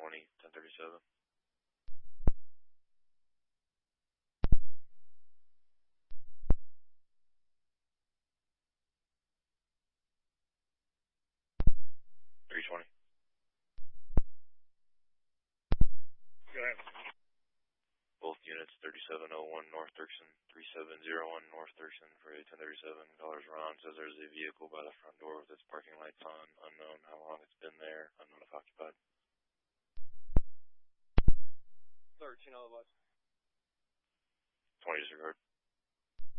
320, 1037. 320. Go ahead. Both units, 3701 North Thurston, 3701 North Thurston for a 1037. Callers around, says there's a vehicle by the front door with its parking lights on. Unknown how long it's been there. Unknown if occupied. 13 otherwise. 20 disregard.